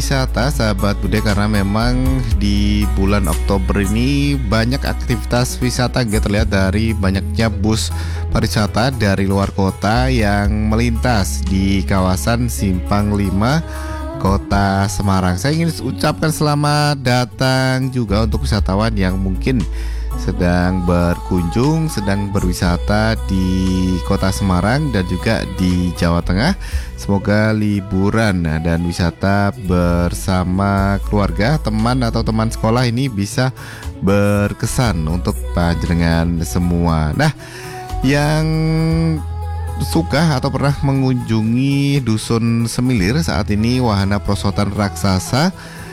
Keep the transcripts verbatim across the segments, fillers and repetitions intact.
Wisata sahabat budaya, karena memang di bulan Oktober ini banyak aktivitas wisata gitu, terlihat dari banyaknya bus pariwisata dari luar kota yang melintas di kawasan Simpang lima Kota Semarang. Saya ingin ucapkan selamat datang juga untuk wisatawan yang mungkin sedang berkunjung, sedang berwisata di Kota Semarang dan juga di Jawa Tengah. Semoga liburan dan wisata bersama keluarga, teman atau teman sekolah ini bisa berkesan untuk panjenengan semua. Nah, yang suka atau pernah mengunjungi Dusun Semilir, saat ini wahana perosotan raksasa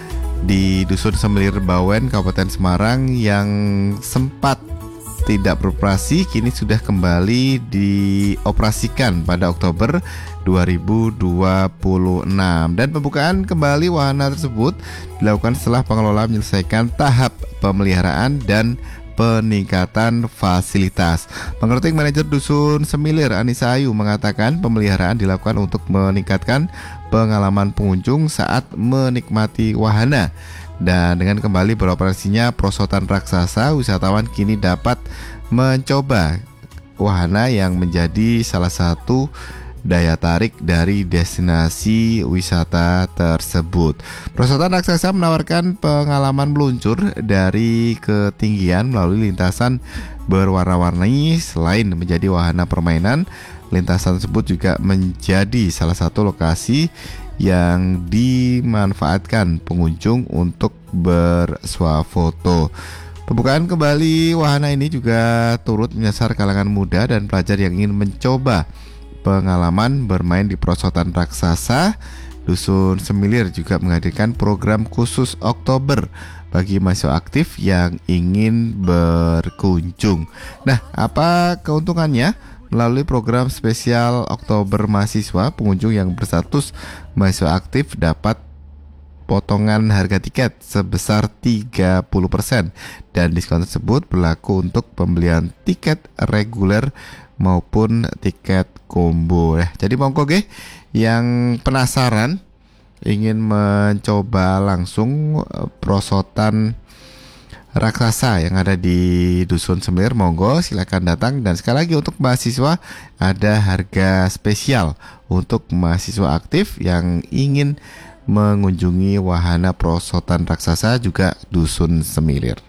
di Dusun Semilir Bawen, Kabupaten Semarang yang sempat tidak beroperasi kini sudah kembali dioperasikan pada Oktober dua ribu dua puluh enam, dan pembukaan kembali wahana tersebut dilakukan setelah pengelola menyelesaikan tahap pemeliharaan dan peningkatan fasilitas. Pengertian Manajer Dusun Semilir Anissa Ayu mengatakan pemeliharaan dilakukan untuk meningkatkan pengalaman pengunjung saat menikmati wahana. Dan dengan kembali beroperasinya perosotan raksasa, wisatawan kini dapat mencoba wahana yang menjadi salah satu daya tarik dari destinasi wisata tersebut. Perosotan raksasa menawarkan pengalaman meluncur dari ketinggian melalui lintasan berwarna-warni. Selain menjadi wahana permainan, lintasan tersebut juga menjadi salah satu lokasi yang dimanfaatkan pengunjung untuk bersuah foto. Pembukaan kembali wahana ini juga turut menyasar kalangan muda dan pelajar yang ingin mencoba pengalaman bermain di perosotan raksasa. Dusun Semilir juga menghadirkan program khusus Oktober bagi mahasiswa aktif yang ingin berkunjung. Nah, apa keuntungannya? Melalui program spesial Oktober Mahasiswa, pengunjung yang berstatus mahasiswa aktif dapat potongan harga tiket sebesar tiga puluh persen, dan diskon tersebut berlaku untuk pembelian tiket reguler maupun tiket combo. Eh, jadi monggo ge yang penasaran ingin mencoba langsung perosotan raksasa yang ada di Dusun Semilir, monggo silakan datang. Dan sekali lagi untuk mahasiswa ada harga spesial untuk mahasiswa aktif yang ingin mengunjungi wahana perosotan raksasa juga Dusun Semilir.